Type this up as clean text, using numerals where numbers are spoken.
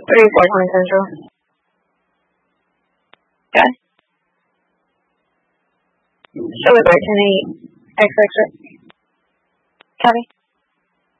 420 Central. Okay. Show it 13-8. X. Copy.